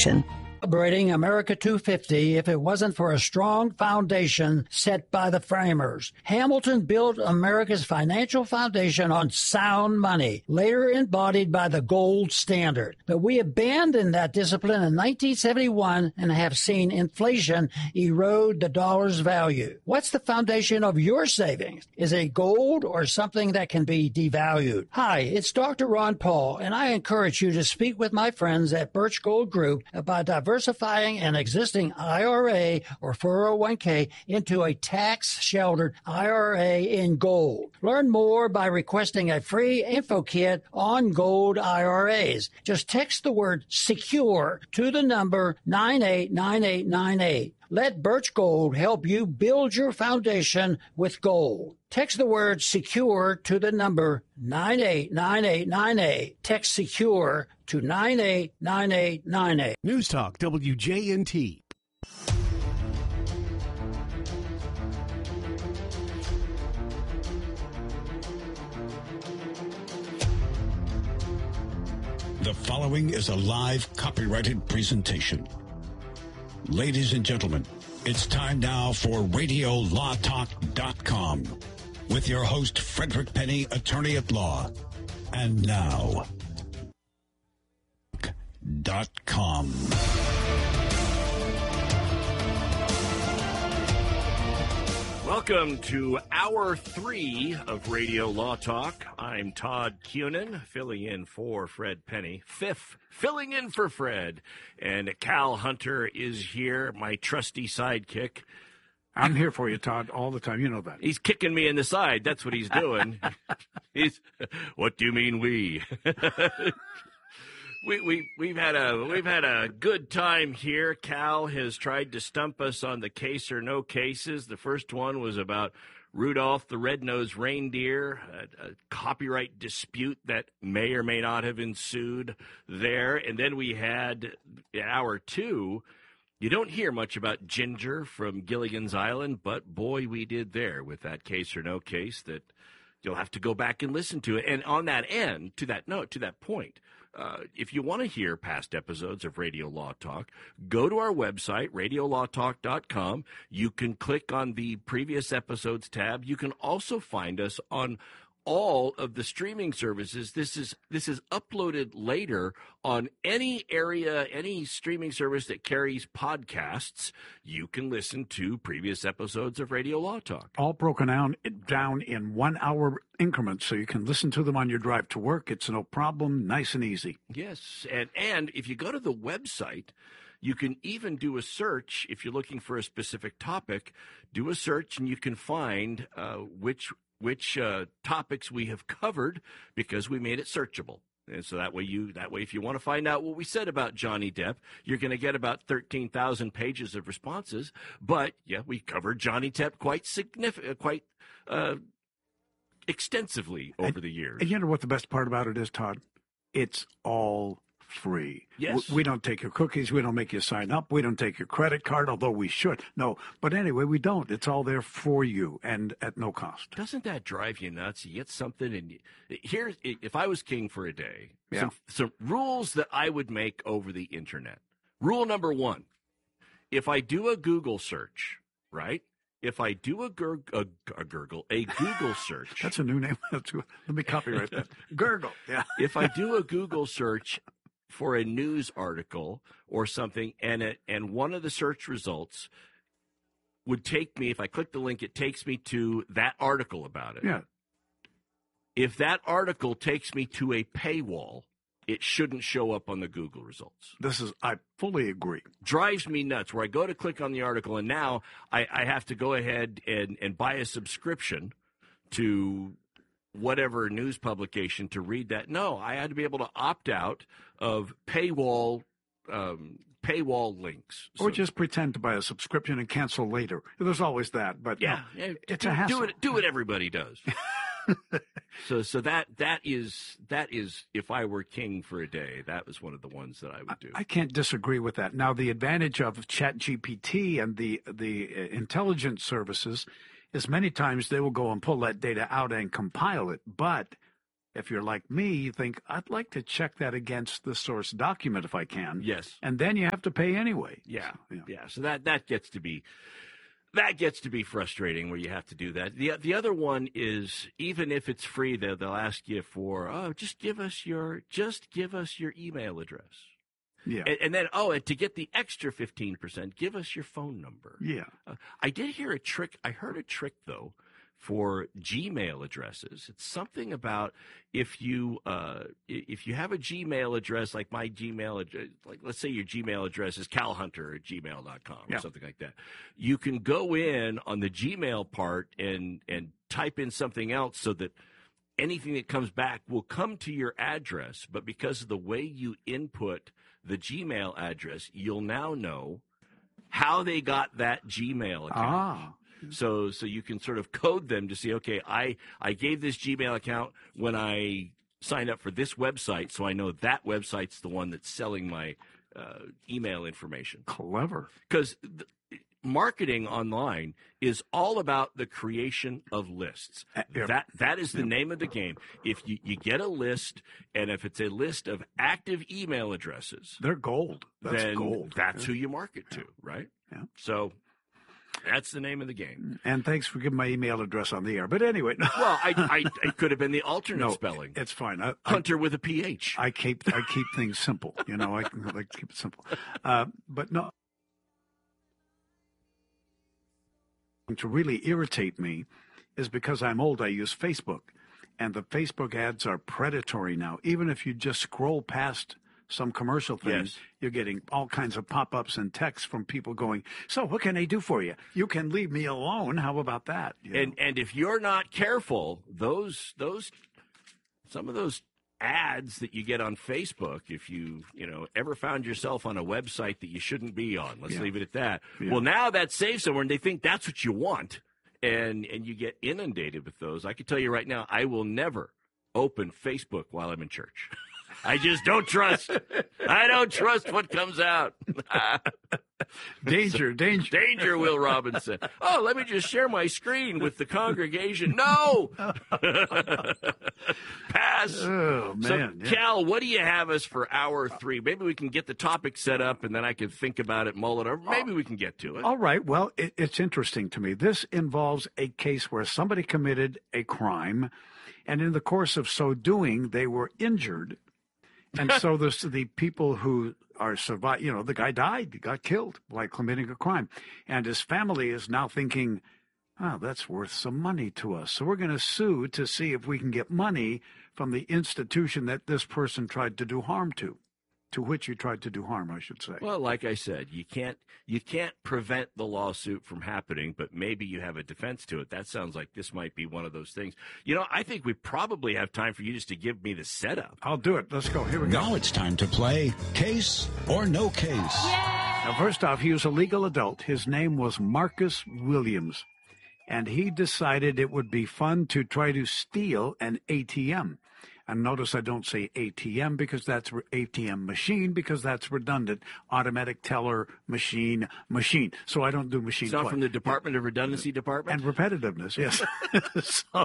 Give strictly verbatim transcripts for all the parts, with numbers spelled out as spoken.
Celebrating America two fifty if it wasn't for a strong foundation set by the framers. Hamilton built America's financial foundation on sound money, later embodied by the gold standard. But we abandoned that discipline in nineteen seventy-one and have seen inflation erode the dollar's value. What's the foundation of your savings? Is it gold or something that can be devalued? Hi, it's Doctor Ron Paul, and I encourage you to speak with my friends at Birch Gold Group about diversity diversifying an existing I R A or four oh one k into a tax-sheltered I R A in gold. Learn more by requesting a free info kit on gold I R As. Just text the word SECURE to the number nine eight nine eight nine eight. Let Birch Gold help you build your foundation with gold. Text the word SECURE to the number nine eight nine eight nine eight. Text SECURE to nine eight nine eight nine eight. News Talk W J N T. The following is a live copyrighted presentation. Ladies and gentlemen, it's time now for radio law talk dot com with your host, Frederick Penny, attorney at law. And now, dot com. Welcome to hour three of Radio Law Talk. I'm Todd Cunin, filling in for Fred Penny. Fifth, filling in for Fred. And Cal Hunter is here, my trusty sidekick. I'm here for you, Todd, all the time. You know that. He's kicking me in the side. That's what he's doing. He's, what do you mean we? We we we've had a we've had a good time here. Cal has tried to stump us on the case or no cases. The first one was about Rudolph the Red-Nosed Reindeer, a, a copyright dispute that may or may not have ensued there. And then we had hour two. You don't hear much about Ginger from Gilligan's Island, but boy, we did there with that case or no case that you'll have to go back and listen to it. And on that end, to that note, to that point, Uh, if you want to hear past episodes of Radio Law Talk, go to our website, radio law talk dot com. You can click on the previous episodes tab. You can also find us on all of the streaming services. This is this is uploaded later on any area, any streaming service that carries podcasts. You can listen to previous episodes of Radio Law Talk. All broken down, down in one-hour increments, so you can listen to them on your drive to work. It's no problem, nice and easy. Yes, and, and if you go to the website, you can even do a search. If you're looking for a specific topic, do a search and you can find uh, which which uh, topics we have covered because we made it searchable. And so that way, you that way, if you want to find out what we said about Johnny Depp, you're going to get about thirteen thousand pages of responses. But yeah, we covered Johnny Depp quite significant, quite uh, extensively over and, the years. And you know what the best part about it is, Todd? It's all free. Yes. We, we don't take your cookies. We don't make you sign up. We don't take your credit card, although we should. No, but anyway, we don't. It's all there for you and at no cost. Doesn't that drive you nuts? You get something and you, here's, if I was king for a day, yeah. some, some rules that I would make over the internet. Rule number one, if I do a Google search, right? If I do a, gur- a, a gurgle, a Google search. That's a new name. Let me copyright that. Gurgle. Yeah. If I do a Google search for a news article or something, and it, and one of the search results would take me, if I click the link, it takes me to that article about it. Yeah. If that article takes me to a paywall, it shouldn't show up on the Google results. This is, I fully agree. Drives me nuts where I go to click on the article, and now I, I have to go ahead and, and buy a subscription to whatever news publication to read that. No, I had to be able to opt out of paywall um, paywall links. Or so, just pretend to buy a subscription and cancel later. There's always that, but yeah, no, yeah it's do, a hassle. Do it, do what everybody does. so so that that is that is if I were king for a day, that was one of the ones that I would do. I, I can't disagree with that. Now, the advantage of ChatGPT and the the intelligence services is many times they will go and pull that data out and compile it, but If you're like me, you think, I'd like to check that against the source document if I can. Yes. And then you have to pay anyway. Yeah. So, yeah. Yeah. So that, that gets to be that gets to be frustrating where you have to do that. The the other one is, even if it's free, they'll, they'll ask you for, oh, just give us your just give us your email address. Yeah. And, and then, oh, and to get the extra fifteen percent, give us your phone number. Yeah. Uh, I did hear a trick. I heard a trick, though, for Gmail addresses. It's something about if you uh, if you have a Gmail address, like my Gmail address, like let's say your Gmail address is calhunter at gmail dot com or Yeah. something like that. You can go in on the Gmail part and and type in something else so that anything that comes back will come to your address, but because of the way you input the Gmail address, you'll now know how they got that Gmail account. Ah. So so you can sort of code them to see, okay, I, I gave this Gmail account when I signed up for this website, so I know that website's the one that's selling my uh, email information. Clever. Because marketing online is all about the creation of lists. Uh, yeah. That that is the name of the game. If you, you get a list, and if it's a list of active email addresses, They're gold. That's then gold. that's who you market to, right? Yeah. So that's the name of the game. And thanks for giving my email address on the air. But anyway. Well, I, I it could have been the alternate No, spelling. it's fine. I, I, Hunter with a P H. I keep I keep things simple. You know, I, I keep it simple. Uh, but no. To really irritate me is because I'm old. I use Facebook, and the Facebook ads are predatory now. Even if you just scroll past some commercial things, Yes. you're getting all kinds of pop-ups and texts from people going, so what can I do for you? You can leave me alone. How about that? You And know? and if you're not careful, those those some of those ads that you get on Facebook, if you you know ever found yourself on a website that you shouldn't be on, let's Yeah. leave it at that. Yeah. Well, now that's saved somewhere, and they think that's what you want, and and you get inundated with those. I can tell you right now, I will never open Facebook while I'm in church. I just don't trust. I don't trust what comes out. Danger, danger. Danger, Will Robinson. Oh, let me just share my screen with the congregation. No! Pass. Oh, So, man. yeah. Cal, what do you have us for hour three? Maybe we can get the topic set up, and then I can think about it, mull it over. Maybe we can get to it. All right. Well, it, it's interesting to me. This involves a case where somebody committed a crime, and in the course of so doing, they were injured. And so the, the people who are survived, you know, the guy died, he got killed by committing a crime. And his family is now thinking, oh, that's worth some money to us. So we're going to sue to see if we can get money from the institution that this person tried to do harm to. To which you tried to do harm, I should say. Well, like I said, you can't you can't prevent the lawsuit from happening, but maybe you have a defense to it. That sounds like this might be one of those things. You know, I think we probably have time for you just to give me the setup. I'll do it. Let's go. Here we go. Now it's time to play Case or No Case. Now, first off, he was a legal adult. His name was Marcus Williams, and he decided it would be fun to try to steal an A T M. And notice I don't say A T M because that's re- A T M machine because that's redundant. Automatic teller machine machine. So I don't do machine It's not play. from the Department of Redundancy Department? And repetitiveness, yes. so,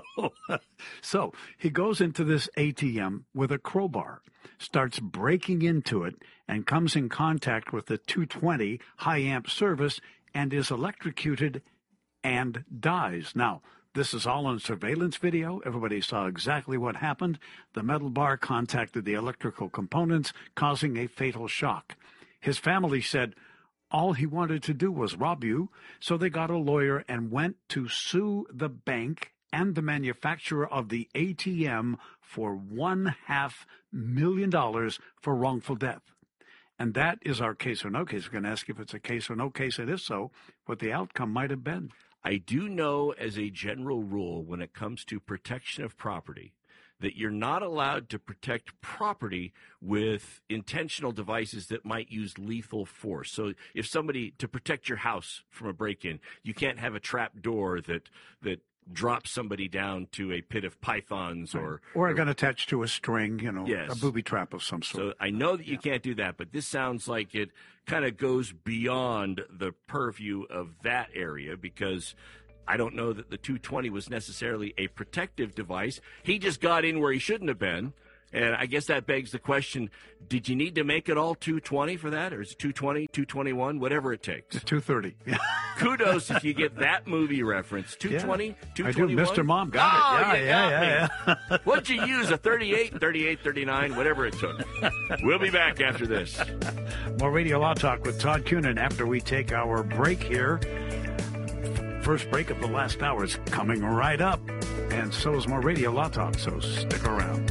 so he goes into this A T M with a crowbar, starts breaking into it, and comes in contact with the two twenty high amp service and is electrocuted and dies. Now, this is all on surveillance video. Everybody saw exactly what happened. The metal bar contacted the electrical components, causing a fatal shock. His family said all he wanted to do was rob you, so they got a lawyer and went to sue the bank and the manufacturer of the A T M for one half million dollars for wrongful death. And that is our case or no case. We're going to ask if it's a case or no case. It is so, what the outcome might have been. I do know as a general rule when it comes to protection of property that you're not allowed to protect property with intentional devices that might use lethal force. So if somebody, to protect your house from a break-in, you can't have a trap door that that drops somebody down to a pit of pythons or... Or a gun attached to a string, you know, Yes. a booby trap of some sort. So I know that you can't do that, but this sounds like it kind of goes beyond the purview of that area because I don't know that the two twenty was necessarily a protective device. He just got in where he shouldn't have been. And I guess that begs the question, did you need to make it all two twenty for that? Or is it two twenty, two twenty-one, whatever it takes? two thirty. Kudos if you get that movie reference. two twenty, yeah. two twenty-one? I do. Mister Mom got oh, it. Yeah, you yeah, got yeah, me. yeah. What'd you use, a thirty-eight, thirty-eight, thirty-nine, whatever it took? We'll be back after this. More Radio Law Talk with Todd Cunin after we take our break here. First break of the last hour is coming right up. And so is more Radio Law Talk, so stick around.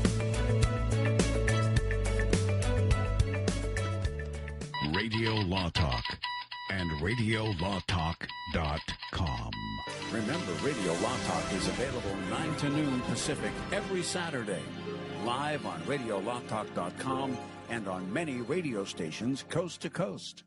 Radio Law Talk and radio law talk dot com. Remember, Radio Law Talk is available nine to noon Pacific every Saturday. Live on radio law talk dot com and on many radio stations coast to coast.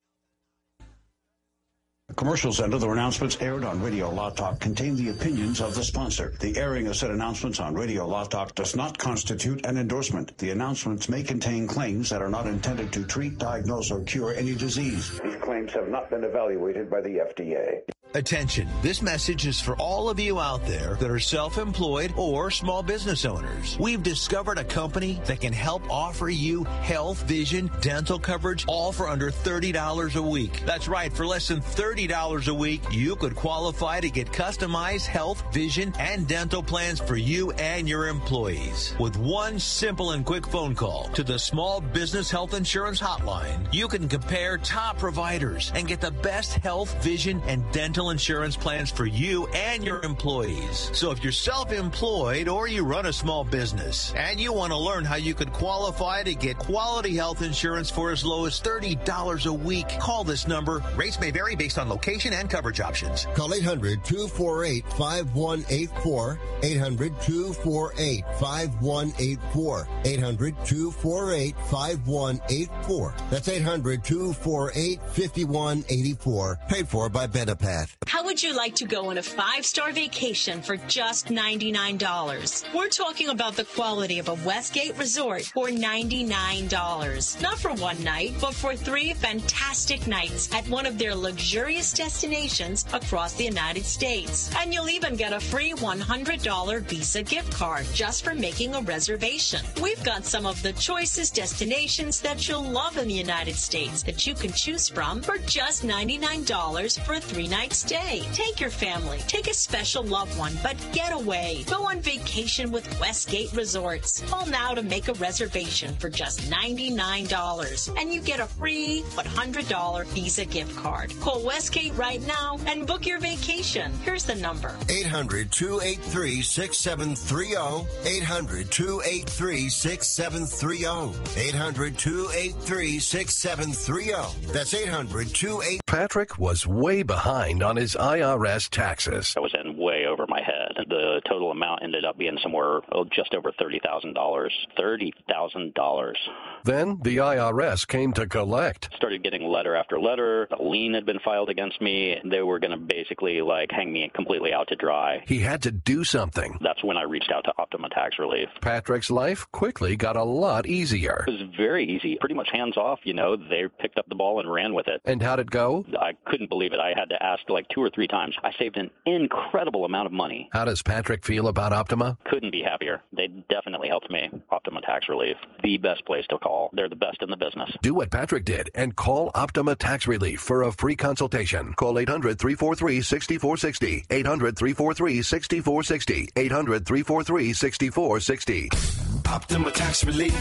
Commercials and other announcements aired on Radio Law Talk contain the opinions of the sponsor. The airing of said announcements on Radio Law Talk does not constitute an endorsement. The announcements may contain claims that are not intended to treat, diagnose, or cure any disease. These claims have not been evaluated by the F D A. Attention, this message is for all of you out there that are self-employed or small business owners. We've discovered a company that can help offer you health, vision, dental coverage, all for under thirty dollars a week. That's right, for less than thirty dollars a week, you could qualify to get customized health, vision, and dental plans for you and your employees. With one simple and quick phone call to the Small Business Health Insurance Hotline, you can compare top providers and get the best health, vision, and dental insurance plans for you and your employees. So if you're self-employed or you run a small business and you want to learn how you could qualify to get quality health insurance for as low as thirty dollars a week, call this number. Rates may vary based on location and coverage options. Call eight hundred, two four eight, five one eight four, eight hundred, two four eight, five one eight four, eight hundred, two four eight, five one eight four. That's eight hundred, two four eight, five one eight four. Paid for by Benepath. How would you like to go on a five-star vacation for just ninety-nine dollars? We're talking about the quality of a Westgate resort for ninety-nine dollars. Not for one night, but for three fantastic nights at one of their luxurious destinations across the United States. And you'll even get a free one hundred dollars Visa gift card just for making a reservation. We've got some of the choicest destinations that you'll love in the United States that you can choose from for just ninety-nine dollars for a three-night stay. Take your family, take a special loved one, but get away. Go on vacation with Westgate Resorts. Call now to make a reservation for just ninety-nine dollars, and you get a free one hundred dollars Visa gift card. Call Westgate right now and book your vacation. Here's the number. eight hundred, two eight three, six seven three zero. eight hundred, two eight three, six seven three zero. eight hundred, two eight three, six seven three zero. That's eight hundred, two eight three. Patrick was way behind on his I R S taxes. I was in way over my head. The total amount ended up being somewhere oh, just over thirty thousand dollars. thirty thousand dollars. Then the I R S came to collect. Started getting letter after letter. A lien had been filed against me. They were going to basically like hang me completely out to dry. He had to do something. That's when I reached out to Optima Tax Relief. Patrick's life quickly got a lot easier. It was very easy. Pretty much hands off, you know. They picked up the ball and ran with it. And how'd it go? I couldn't believe it. I had to ask like two or three times. I saved an incredible amount of money. How does Patrick feel about Optima? Couldn't be happier. They definitely helped me. Optima Tax Relief, the best place to call. They're the best in the business. Do what Patrick did and call Optima Tax Relief for a free consultation. Call eight hundred, three four three, six four six zero. eight hundred, three four three, six four six zero. eight hundred, three four three, six four six zero. Optima Tax Relief.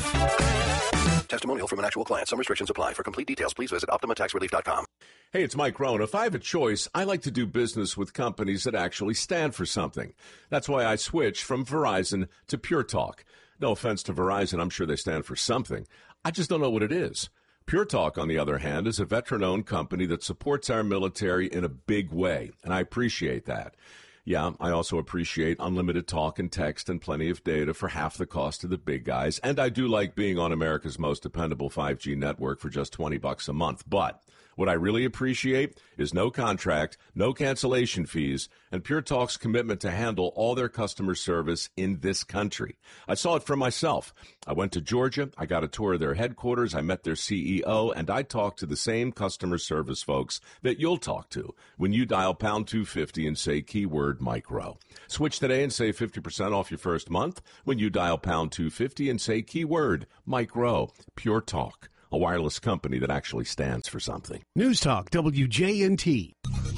Testimonial from an actual client. Some restrictions apply. For complete details, please visit optima tax relief dot com. Hey, it's Mike Rohn. If I have a choice, I like to do business with companies that actually stand for something. That's why I switched from Verizon to Pure Talk. No offense to Verizon, I'm sure they stand for something. I just don't know what it is. Pure Talk, on the other hand, is a veteran-owned company that supports our military in a big way, and I appreciate that. Yeah, I also appreciate unlimited talk and text and plenty of data for half the cost of the big guys. And I do like being on America's most dependable five G network for just twenty bucks a month. But what I really appreciate is no contract, no cancellation fees, and Pure Talk's commitment to handle all their customer service in this country. I saw it for myself. I went to Georgia, I got a tour of their headquarters, I met their C E O, and I talked to the same customer service folks that you'll talk to when you dial pound two fifty and say keyword micro. Switch today and save fifty percent off your first month when you dial pound two fifty and say keyword micro. Pure Talk, a wireless company that actually stands for something. News Talk, W J N T.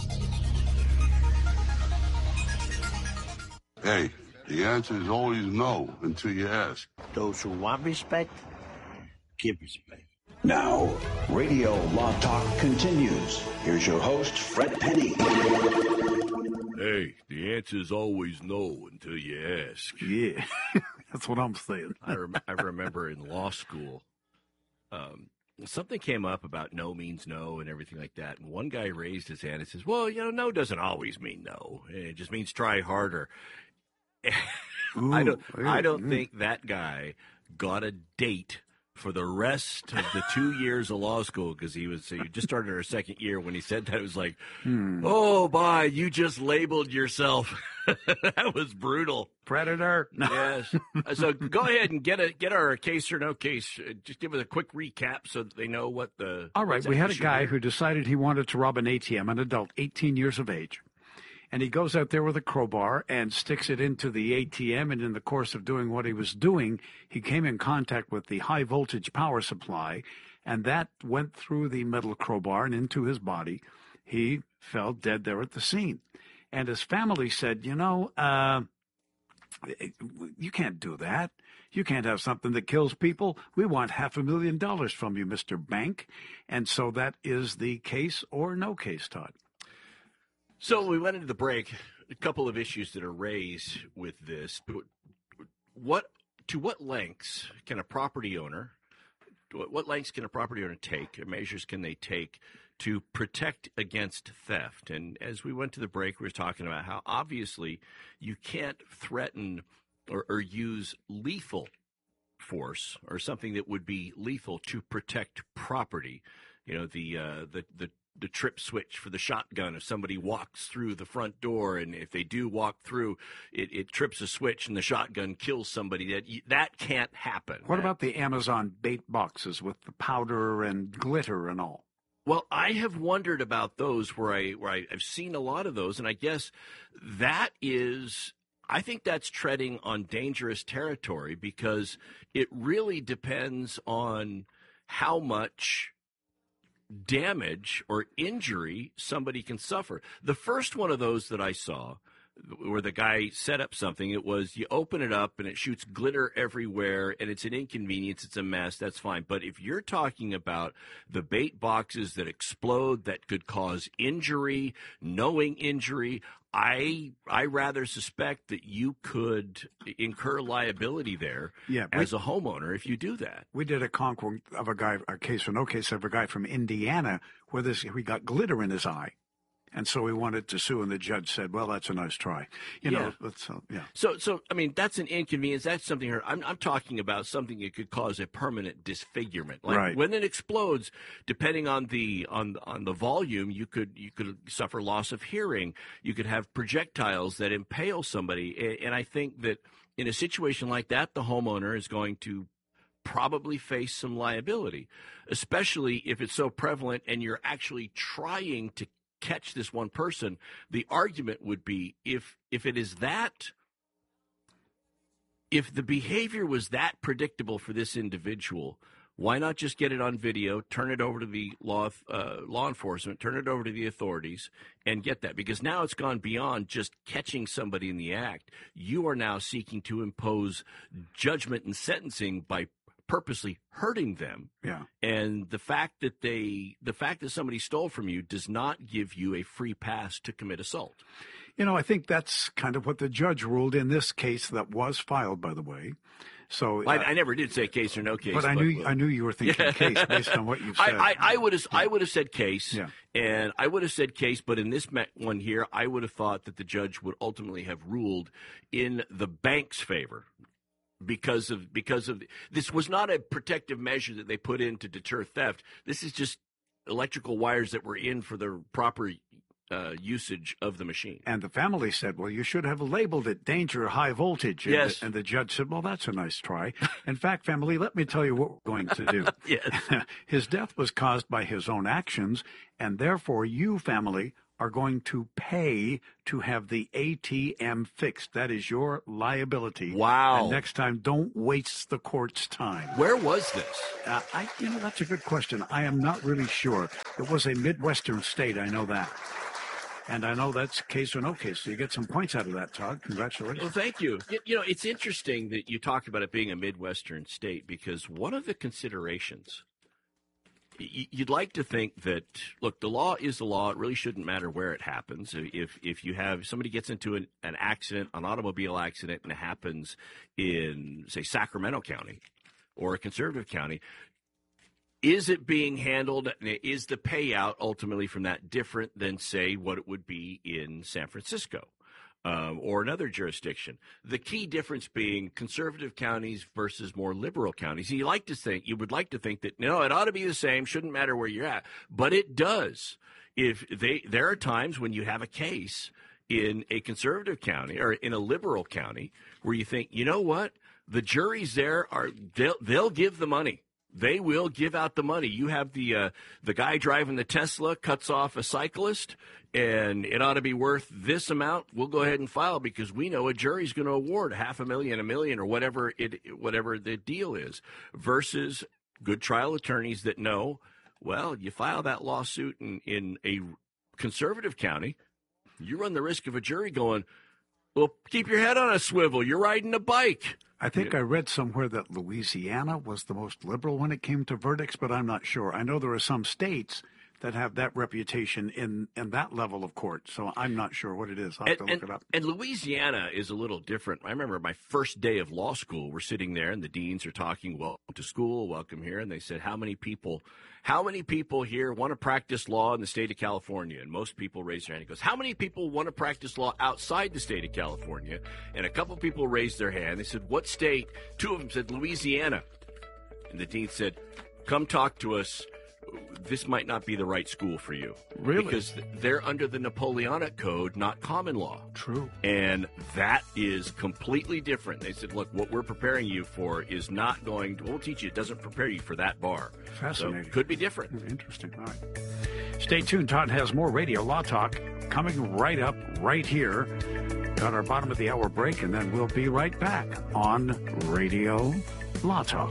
Hey, the answer is always no until you ask. Those who want respect, give respect. Now, Radio Law Talk continues. Here's your host, Fred Penny. Hey, the answer is always no until you ask. Yeah, that's what I'm saying. I, rem- I remember in law school, um, something came up about no means no and everything like that. And one guy raised his hand and says, well, you know, no doesn't always mean no. It just means try harder. Ooh, I don't, I don't mm. think that guy got a date for the rest of the two years of law school, because he was he just started our second year. When he said that, it was like, hmm. oh, bye, you just labeled yourself. That was brutal. Predator. Yes. So go ahead and get a get our case or no case. Just give us a quick recap so that they know what the. All right. We had a guy who decided he wanted to rob an A T M, an adult, eighteen years of age. And he goes out there with a crowbar and sticks it into the A T M. And in the course of doing what he was doing, he came in contact with the high voltage power supply, and that went through the metal crowbar and into his body. He fell dead there at the scene. And his family said, you know, uh, you can't do that. You can't have something that kills people. We want half a million dollars from you, Mister Bank. And so that is the case or no case, Todd. So we went into the break. A couple of issues that are raised with this. What to what lengths can a property owner? What lengths can a property owner take? Or measures can they take to protect against theft? And as we went to the break, we were talking about how obviously you can't threaten or, or use lethal force or something that would be lethal to protect property. You know, the uh, the the. the trip switch for the shotgun. If somebody walks through the front door, and if they do walk through, it, it trips a switch and the shotgun kills somebody, that that can't happen. What about the Amazon bait boxes with the powder and glitter and all? Well, I have wondered about those where, I, where I, I've seen a lot of those, and I guess that is, I think that's treading on dangerous territory, because it really depends on how much damage or injury somebody can suffer. The first one of those that I saw, where the guy set up something, it was you open it up and it shoots glitter everywhere and it's an inconvenience, it's a mess, that's fine. But if you're talking about the bait boxes that explode, that could cause injury, knowing injury, I I rather suspect that you could incur liability there yeah, as we, a homeowner if you do that. We did a conquest of a guy, a case or no case of a guy from Indiana where this he got glitter in his eye. And so we wanted to sue, and the judge said, well, that's a nice try. You yeah. know, let's, uh, yeah. So, so I mean, that's an inconvenience. That's something here. I'm, I'm talking about something that could cause a permanent disfigurement. Like right. when it explodes, depending on the on on the volume, you could you could suffer loss of hearing. You could have projectiles that impale somebody. And I think that in a situation like that, the homeowner is going to probably face some liability, especially if it's so prevalent and you're actually trying to catch this one person. The argument would be, if if it is that, if the behavior was that predictable for this individual, why not just get it on video, turn it over to the law uh, law enforcement, turn it over to the authorities, and get that? Because now it's gone beyond just catching somebody in the act. You are now seeking to impose judgment and sentencing by purposely hurting them. Yeah. And the fact that they, the fact that somebody stole from you does not give you a free pass to commit assault. You know, I think that's kind of what the judge ruled in this case that was filed, by the way. So I, uh, I never did say case or no case. But I knew I knew you were thinking case based on what you said. I, I, I would have I would have said case, Yeah. and I would have said case. But in this me- one here, I would have thought that the judge would ultimately have ruled in the bank's favor. Because of because of this was not a protective measure that they put in to deter theft. This is just electrical wires that were in for the proper uh, usage of the machine. And the family said, well, you should have labeled it danger high voltage. And Yes. The, and the judge said, well, that's a nice try. In fact, family, let me tell you what we're going to do. Yes. His death was caused by his own actions, and therefore you, family, are going to pay to have the A T M fixed. That is your liability. Wow. And next time, don't waste the court's time. Where was this? Uh, I, you know, that's a good question. I am not really sure. It was a Midwestern state, I know that. And I know that's case or no case. So you get some points out of that, Todd. Congratulations. Well, thank you. You, you know, it's interesting that you talk about it being a Midwestern state because one of the considerations y- you'd like to think that, look, the law is the law. It really shouldn't matter where it happens. If if you have somebody gets into an, an accident, an automobile accident, and it happens in, say, Sacramento County or a conservative county, is it being handled, is the payout ultimately from that different than, say, what it would be in San Francisco um, or another jurisdiction? The key difference being conservative counties versus more liberal counties. And you like to think, you would like to think that, no, it ought to be the same, shouldn't matter where you're at, but it does. If they, there are times when you have a case in a conservative county or in a liberal county where you think, you know what, the juries there are, they'll, they'll give the money. They will give out the money. You have the uh, the guy driving the Tesla cuts off a cyclist, and it ought to be worth this amount. We'll go ahead and file because we know a jury's going to award half a million, a million, or whatever it whatever the deal is. Versus good trial attorneys that know, well, you file that lawsuit in, in a conservative county, you run the risk of a jury going, well, keep your head on a swivel. You're riding a bike. I think I read somewhere that Louisiana was the most liberal when it came to verdicts, but I'm not sure. I know there are some states that have that reputation in, in that level of court, so I'm not sure what it is. I'll have And, to look and- it up. and Louisiana is a little different. I remember my first day of law school, we're sitting there and the deans are talking, welcome to school, welcome here. And they said, how many people, how many people here want to practice law in the state of California? And most people raised their hand. He goes, how many people want to practice law outside the state of California? And a couple people raised their hand. They said, what state? Two of them said, Louisiana. And the dean said, come talk to us. This might not be the right school for you. Really? Because they're under the Napoleonic Code, not common law. True. And that is completely different. They said, look, what we're preparing you for is not going to, we'll teach you, it doesn't prepare you for that bar. Fascinating. So, could be different. Interesting. All right. Stay tuned. Todd has more Radio Law Talk coming right up, right here. Got our bottom of the hour break, and then we'll be right back on Radio Law Talk.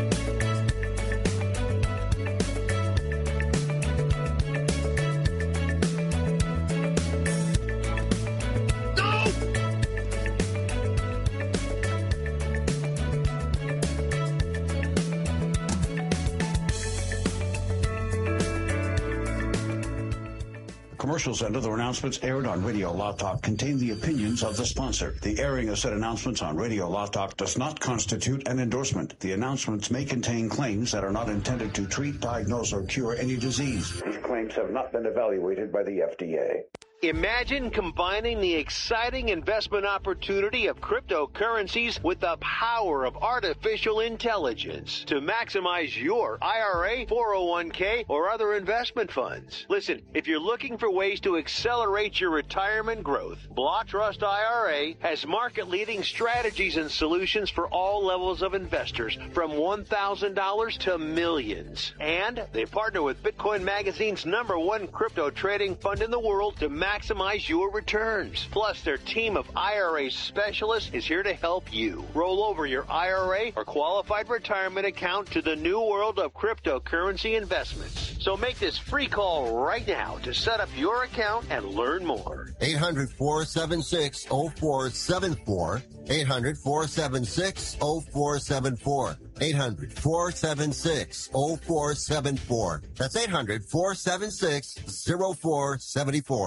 Commercials and other announcements aired on Radio Law Talk contain the opinions of the sponsor. The airing of said announcements on Radio Law Talk does not constitute an endorsement. The announcements may contain claims that are not intended to treat, diagnose, or cure any disease. These claims have not been evaluated by the F D A. Imagine combining the exciting investment opportunity of cryptocurrencies with the power of artificial intelligence to maximize your I R A, four oh one k, or other investment funds. Listen, if you're looking for ways to accelerate your retirement growth, Block Trust I R A has market-leading strategies and solutions for all levels of investors, from one thousand dollars to millions. And they partner with Bitcoin Magazine's number one crypto trading fund in the world to maximize your returns. Plus, their team of I R A specialists is here to help you roll over your I R A or qualified retirement account to the new world of cryptocurrency investments. So make this free call right now to set up your account and learn more. eight hundred, four seven six, oh four seven four. eight hundred, four seven six, oh four seven four. eight hundred, four seven six, oh four seven four. That's eight hundred, four seven six, oh four seven four.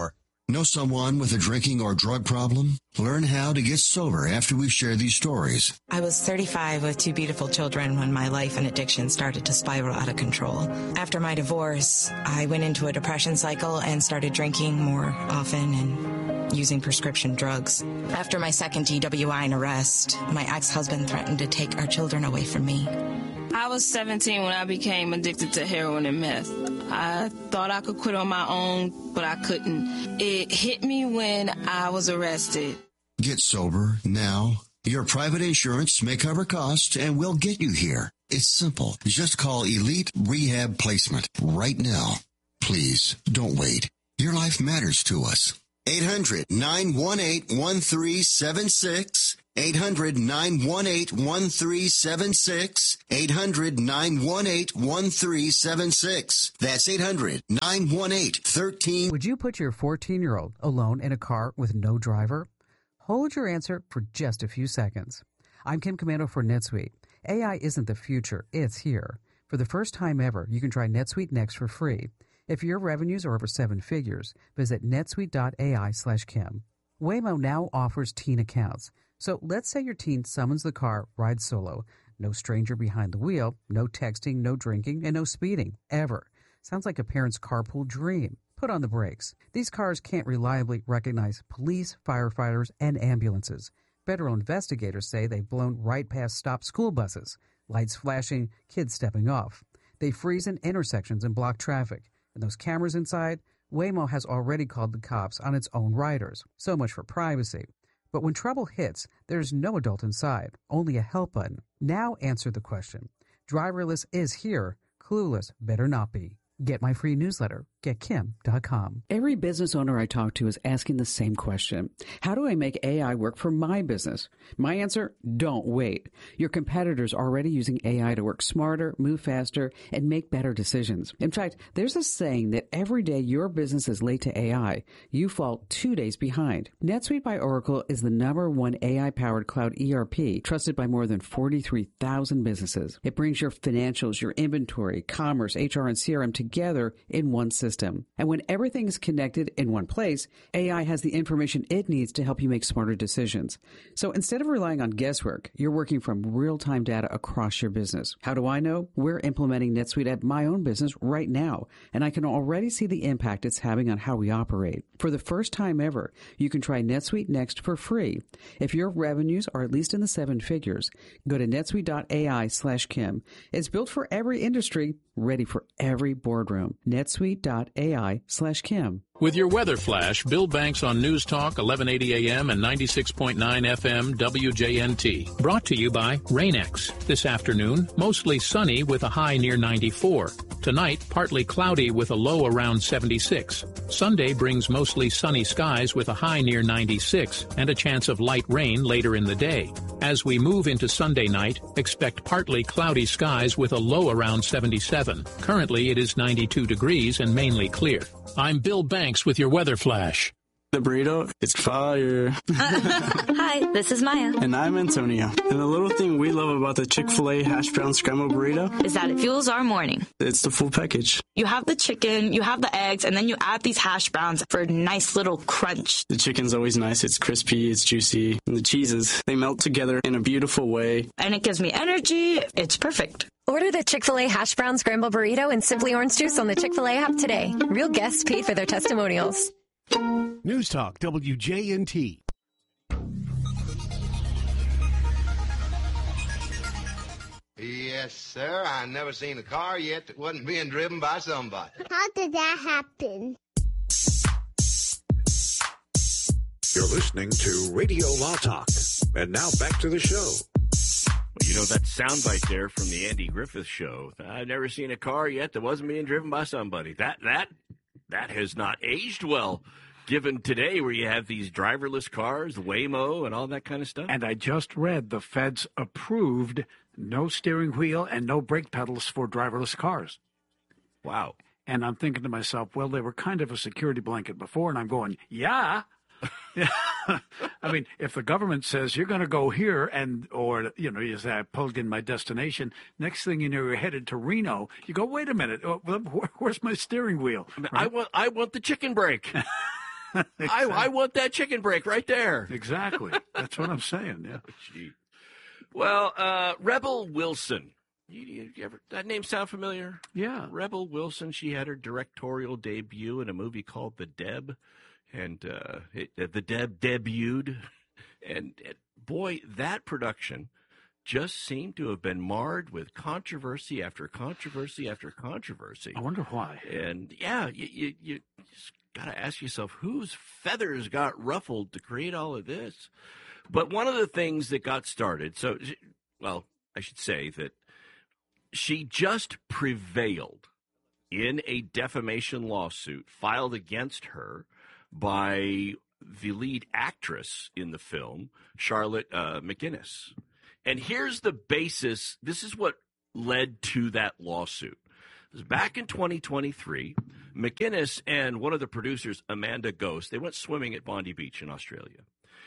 Know someone with a drinking or drug problem? Learn how to get sober after we share these stories. I was thirty-five with two beautiful children when my life and addiction started to spiral out of control. After my divorce, I went into a depression cycle and started drinking more often and using prescription drugs. After my second D W I and arrest, my ex-husband threatened to take our children away from me. I was seventeen when I became addicted to heroin and meth. I thought I could quit on my own, but I couldn't. It hit me when I was arrested. Get sober now. Your private insurance may cover costs and we'll get you here. It's simple. Just call Elite Rehab Placement right now. Please don't wait. Your life matters to us. eight hundred, nine one eight, one three seven six. eight hundred, nine one eight, one three seven six. eight hundred, nine one eight, one three seven six. That's eight hundred, nine one eight, one three. Would you put your fourteen-year-old alone in a car with no driver? Hold your answer for just a few seconds. I'm Kim Commando for NetSuite. A I isn't the future, it's here. For the first time ever, you can try NetSuite Next for free. If your revenues are over seven figures, visit netsuite.ai slash Kim. Waymo now offers teen accounts. So let's say your teen summons the car, rides solo. No stranger behind the wheel, no texting, no drinking, and no speeding, ever. Sounds like a parent's carpool dream. Put on the brakes. These cars can't reliably recognize police, firefighters, and ambulances. Federal investigators say they've blown right past stopped school buses, lights flashing, kids stepping off. They freeze in intersections and block traffic. And those cameras inside, Waymo has already called the cops on its own riders. So much for privacy. But when trouble hits, there's no adult inside, only a help button. Now answer the question. Driverless is here. Clueless better not be. Get my free newsletter. get kim dot com. Every business owner I talk to is asking the same question. How do I make A I work for my business? My answer, don't wait. Your competitors are already using A I to work smarter, move faster, and make better decisions. In fact, there's a saying that every day your business is late to A I, you fall two days behind. NetSuite by Oracle is the number one A I-powered cloud E R P, trusted by more than forty-three thousand businesses. It brings your financials, your inventory, commerce, H R, and C R M together in one system. And when everything is connected in one place, A I has the information it needs to help you make smarter decisions. So instead of relying on guesswork, you're working from real-time data across your business. How do I know? We're implementing NetSuite at my own business right now, and I can already see the impact it's having on how we operate. For the first time ever, you can try NetSuite Next for free. If your revenues are at least in the seven figures, go to netsuite.ai slash Kim. It's built for every industry, ready for every boardroom. netsuite.ai slash Kim. With your weather flash, Bill Banks on News Talk, eleven eighty A M and ninety-six point nine F M W J N T. Brought to you by Rain-X. This afternoon, mostly sunny with a high near ninety-four. Tonight, partly cloudy with a low around seventy-six. Sunday brings mostly sunny skies with a high near ninety-six and a chance of light rain later in the day. As we move into Sunday night, expect partly cloudy skies with a low around seventy-seven. Currently, it is ninety-two degrees and mainly clear. I'm Bill Banks with your weather flash. The burrito, it's fire. Hi, this is Maya. And I'm Antonio. And the little thing we love about the Chick-fil-A hash brown scrambled burrito is that it fuels our morning. It's the full package. You have the chicken, you have the eggs, and then you add these hash browns for a nice little crunch. The chicken's always nice. It's crispy, it's juicy. And the cheeses, they melt together in a beautiful way. And it gives me energy. It's perfect. Order the Chick-fil-A hash brown scramble burrito and Simply Orange Juice on the Chick-fil-A app today. Real guests paid for their testimonials. News Talk W J N T. Yes, sir. I never seen a car yet that wasn't being driven by somebody. How did that happen? You're listening to Radio Law Talk. And now back to the show. Well, you know that soundbite there from the Andy Griffith Show. I've never seen a car yet that wasn't being driven by somebody. That that that has not aged well, given today where you have these driverless cars, Waymo, and all that kind of stuff. And I just read the feds approved no steering wheel and no brake pedals for driverless cars. Wow. And I'm thinking to myself, well, they were kind of a security blanket before, and I'm going, yeah. I mean, if the government says you're going to go here and, or, you know, you say, I plugged in my destination, next thing you know, you're headed to Reno. You go, wait a minute, where's my steering wheel? Right? I want, I want the chicken brake. I, I want that chicken break right there. Exactly. That's what I'm saying. Yeah. Gee. Well, uh, Rebel Wilson. You, you, you ever, that name sound familiar? Yeah. Rebel Wilson. She had her directorial debut in a movie called The Deb, and uh, it, uh, The Deb debuted, and, and boy, that production just seemed to have been marred with controversy after controversy after controversy. I wonder why. And yeah, you you, you just got to ask yourself, whose feathers got ruffled to create all of this? But one of the things that got started, so, well, I should say that she just prevailed in a defamation lawsuit filed against her by the lead actress in the film, Charlotte uh, McGinnis. And here's the basis. This is what led to that lawsuit. It was back in twenty twenty-three. McGinnis and one of the producers, Amanda Ghost, they went swimming at Bondi Beach in Australia.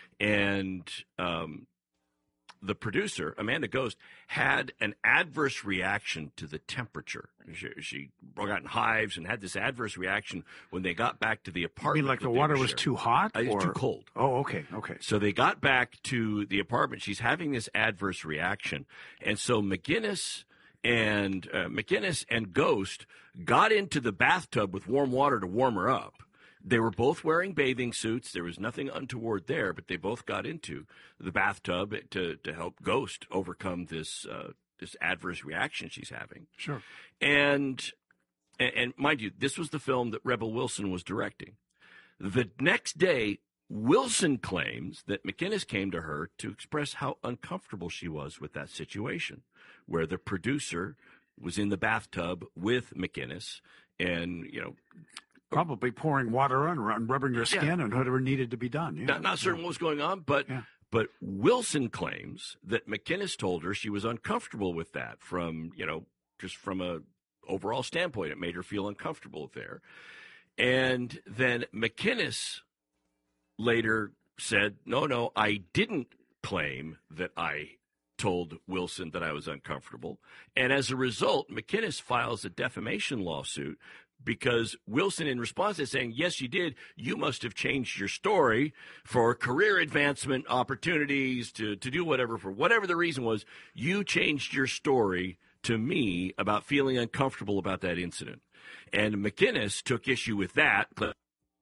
And um, the producer, Amanda Ghost, had an adverse reaction to the temperature. She, she got in hives and had this adverse reaction when they got back to the apartment. You mean like the water was too hot? Uh, or too cold. Oh, okay, okay. So they got back to the apartment. She's having this adverse reaction. And so McGinnis and uh, McGinnis and Ghost got into the bathtub with warm water to warm her up. They were both wearing bathing suits. There was nothing untoward there, but they both got into the bathtub to, to help Ghost overcome this uh, this adverse reaction she's having. Sure. And, and and mind you, this was the film that Rebel Wilson was directing. The next day, Wilson claims that McGinnis came to her to express how uncomfortable she was with that situation, where the producer was in the bathtub with McGinnis and, you know, probably pouring water on her and rubbing her skin yeah. and whatever needed to be done. Yeah. Not, not certain yeah. what was going on, but yeah. but Wilson claims that McGinnis told her she was uncomfortable with that from, you know, just from a overall standpoint. It made her feel uncomfortable there. And then McGinnis later said, no, no, I didn't claim that I told Wilson that I was uncomfortable. And as a result, McGinnis files a defamation lawsuit because Wilson, in response, is saying, yes, you did. You must have changed your story for career advancement opportunities, to, to do whatever, for whatever the reason was. You changed your story to me about feeling uncomfortable about that incident. And McGinnis took issue with that, but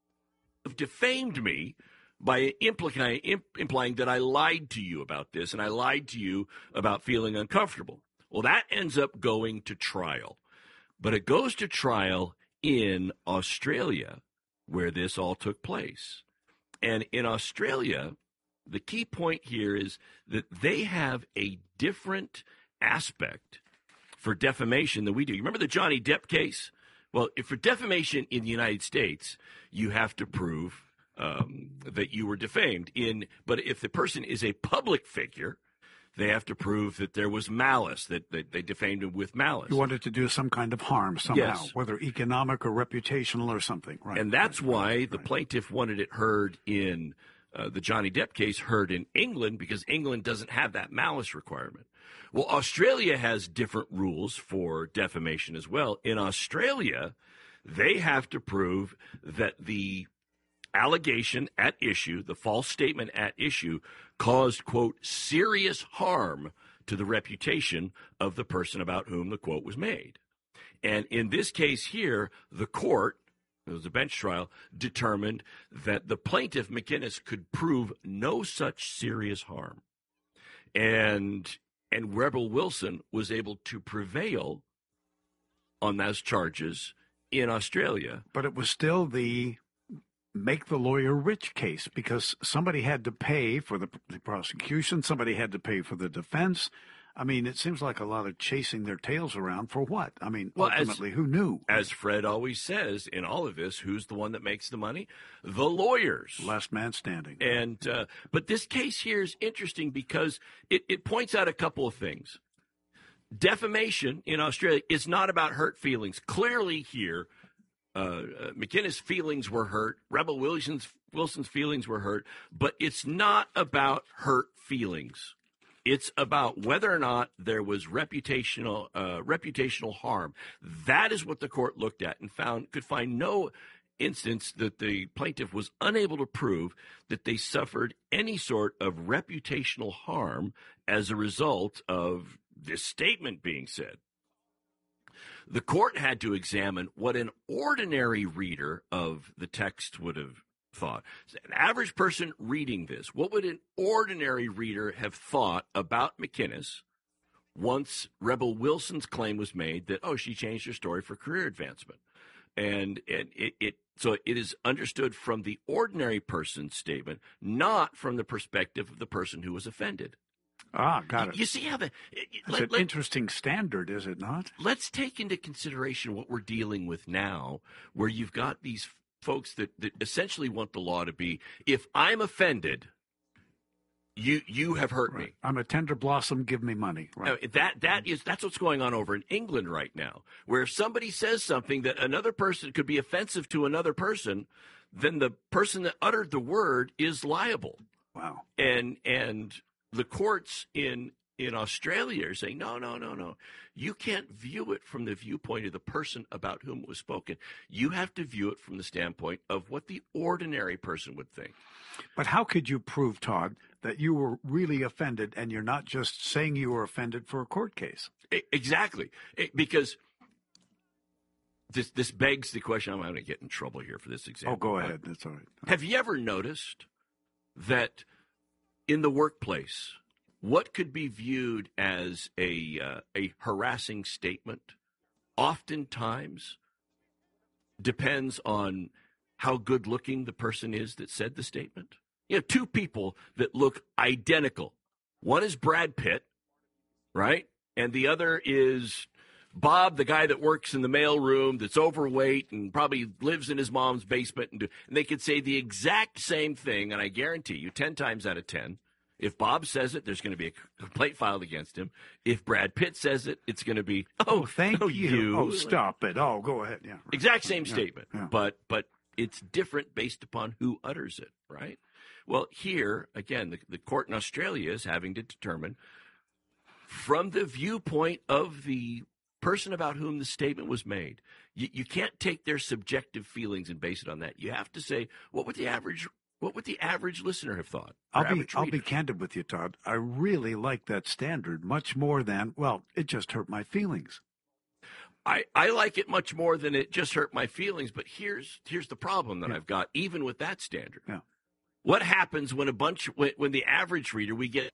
defamed me by implying, implying that I lied to you about this, and I lied to you about feeling uncomfortable. Well, that ends up going to trial. But it goes to trial in Australia, where this all took place. And in Australia, the key point here is that they have a different aspect for defamation than we do. You remember the Johnny Depp case? Well, if for defamation in the United States, you have to prove um, that you were defamed. In, but if the person is a public figure, they have to prove that there was malice, that, that they defamed him with malice. You wanted to do some kind of harm somehow, yes. whether economic or reputational or something. Right. And that's right. why right. the plaintiff wanted it heard in uh, the Johnny Depp case, heard in England, because England doesn't have that malice requirement. Well, Australia has different rules for defamation as well. In Australia, they have to prove that the allegation at issue, the false statement at issue, caused, quote, serious harm to the reputation of the person about whom the quote was made. And in this case here, the court, it was a bench trial, determined that the plaintiff, McGinnis, could prove no such serious harm. And and Rebel Wilson was able to prevail on those charges in Australia. But it was still the make the lawyer rich case, because somebody had to pay for the, the prosecution, somebody had to pay for the defense. I mean, it seems like a lot of chasing their tails around for what? I mean, well, ultimately, as, who knew? As Fred always says in all of this, who's the one that makes the money? The lawyers. Last man standing. And uh, but this case here is interesting because it, it points out a couple of things. Defamation in Australia is not about hurt feelings. Clearly here, uh, uh, McGinnis' feelings were hurt. Rebel Wilson's, Wilson's feelings were hurt. But it's not about hurt feelings. It's about whether or not there was reputational uh, reputational harm. That is what the court looked at and found could find no instance that the plaintiff was unable to prove that they suffered any sort of reputational harm as a result of this statement being said. The court had to examine what an ordinary reader of the text would have thought. An average person reading this, what would an ordinary reader have thought about McInnes once Rebel Wilson's claim was made that, oh, she changed her story for career advancement? And, and it, it so it is understood from the ordinary person's statement, not from the perspective of the person who was offended. Ah, got it. You, you see how the It's let, an let, interesting standard, is it not? Let's take into consideration what we're dealing with now, where you've got these folks that, that essentially want the law to be, if I'm offended, you you have hurt Right. me. I'm a tender blossom, give me money. Right. Uh, that that is that's what's going on over in England right now, where if somebody says something that another person could be offensive to another person, then the person that uttered the word is liable. Wow. And and the courts in in Australia are saying, no, no, no, no. You can't view it from the viewpoint of the person about whom it was spoken. You have to view it from the standpoint of what the ordinary person would think. But how could you prove, Todd, that you were really offended and you're not just saying you were offended for a court case? Exactly. Because this this begs the question. I'm going to get in trouble here for this example. Oh, go ahead. That's all right. Have you ever noticed that in the workplace, what could be viewed as a uh, a harassing statement oftentimes depends on how good looking the person is that said the statement? You have two people that look identical. One is Brad Pitt, right? And the other is Bob, the guy that works in the mailroom that's overweight and probably lives in his mom's basement. And, do, and they could say the exact same thing, and I guarantee you, ten times out of ten, if Bob says it, there's going to be a complaint filed against him. If Brad Pitt says it, it's going to be, oh, thank oh, you. you. Oh, stop it. Oh, go ahead. Yeah. Right. Exact same Yeah, statement, yeah. but but it's different based upon who utters it, right? Well, here, again, the, the court in Australia is having to determine from the viewpoint of the person about whom the statement was made. You, you can't take their subjective feelings and base it on that. You have to say, what would the average what would the average listener have thought? I'll Or be average I'll be reader? candid with you, Todd. I really like that standard much more than, well, it just hurt my feelings. I, I like it much more than it just hurt my feelings, but here's here's the problem that Yeah. I've got, even with that standard. Yeah. What happens when a bunch when, when the average reader we get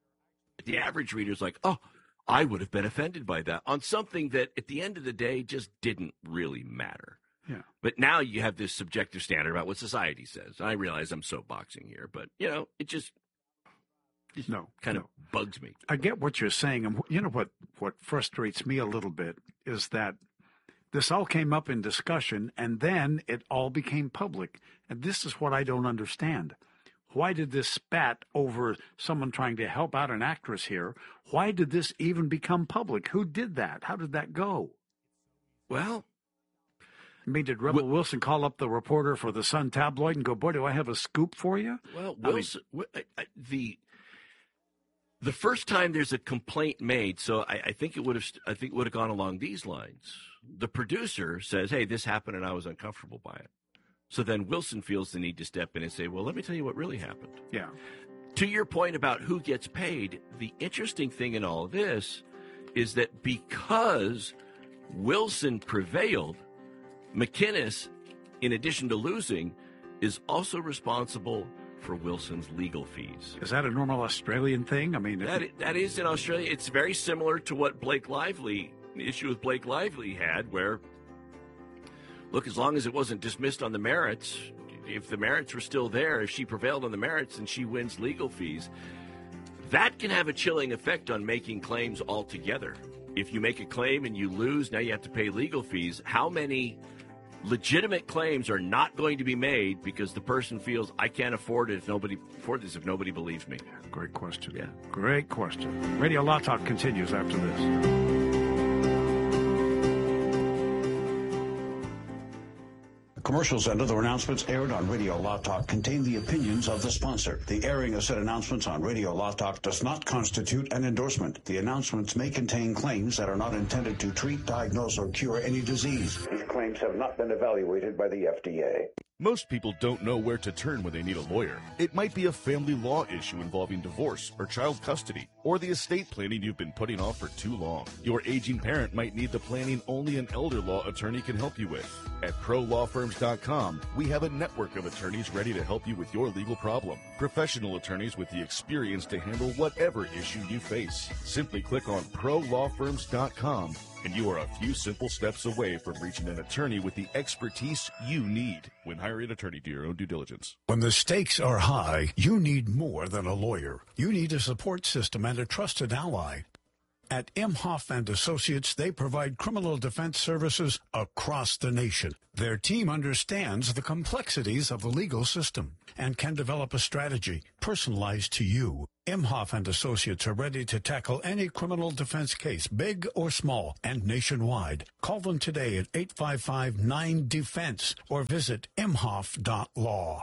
the average reader's like, oh, I would have been offended by that on something that at the end of the day just didn't really matter. Yeah. But now you have this subjective standard about what society says. I realize I'm soapboxing here, but you know, it just, just No, kind no. of bugs me. I get what you're saying. And you know what, what frustrates me a little bit is that this all came up in discussion and then it all became public. And this is what I don't understand. Why did this spat over someone trying to help out an actress here? Why did this even become public? Who did that? How did that go? Well, I mean, did Rebel Wilson call up the reporter for the Sun tabloid and go, boy, do I have a scoop for you? Well, I mean- Wilson, wi- I- I- the the first time there's a complaint made, so I, I think it would have, I think it would have gone along these lines. The producer says, "Hey, this happened, and I was uncomfortable by it." So then Wilson feels the need to step in and say, "Well, let me tell you what really happened." Yeah. To your point about who gets paid, the interesting thing in all of this is that because Wilson prevailed, McInnes, in addition to losing, is also responsible for Wilson's legal fees. Is that a normal Australian thing? I mean, That, that is in Australia. It's very similar to what Blake Lively, the issue with Blake Lively had, where, look, as long as it wasn't dismissed on the merits, if the merits were still there, if she prevailed on the merits and she wins legal fees, that can have a chilling effect on making claims altogether. If you make a claim and you lose, now you have to pay legal fees. How many legitimate claims are not going to be made because the person feels, I can't afford it if nobody afford this if nobody believes me? Great question. Yeah. Great question. Radio Law Talk continues after this. Commercials and other announcements aired on Radio Law Talk contain the opinions of the sponsor. The airing of said announcements on Radio Law Talk does not constitute an endorsement. The announcements may contain claims that are not intended to treat, diagnose, or cure any disease. These claims have not been evaluated by the F D A. Most people don't know where to turn when they need a lawyer. It might be a family law issue involving divorce or child custody, or the estate planning you've been putting off for too long. Your aging parent might need the planning only an elder law attorney can help you with. At pro law firms dot com, we have a network of attorneys ready to help you with your legal problem. Professional attorneys with the experience to handle whatever issue you face. Simply click on pro law firms dot com and you are a few simple steps away from reaching an attorney with the expertise you need. When hiring an attorney, do your own due diligence. When the stakes are high, you need more than a lawyer. You need a support system and a trusted ally. At Imhoff and Associates, they provide criminal defense services across the nation. Their team understands the complexities of the legal system and can develop a strategy personalized to you. Imhoff and Associates are ready to tackle any criminal defense case, big or small, and nationwide. Call them today at eight five five nine defense or visit imhoff dot law.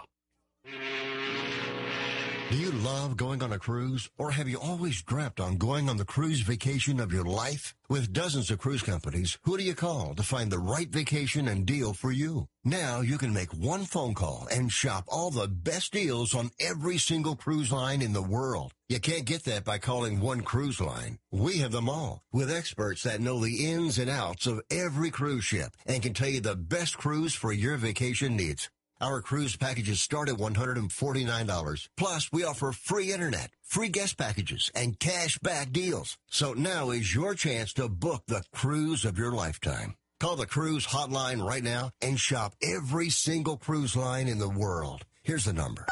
Do you love going on a cruise, or have you always dreamt on going on the cruise vacation of your life? With dozens of cruise companies, who do you call to find the right vacation and deal for you? Now you can make one phone call and shop all the best deals on every single cruise line in the world. You can't get that by calling one cruise line. We have them all, with experts that know the ins and outs of every cruise ship and can tell you the best cruise for your vacation needs. Our cruise packages start at one hundred forty-nine dollars. Plus, we offer free internet, free guest packages, and cash back deals. So now is your chance to book the cruise of your lifetime. Call the cruise hotline right now and shop every single cruise line in the world. Here's the number.